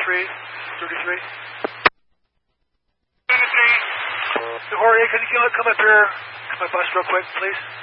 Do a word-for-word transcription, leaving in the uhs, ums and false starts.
thirty-three, thirty-three. thirty-three. Jorge, can you come up here to my bus real quick, please?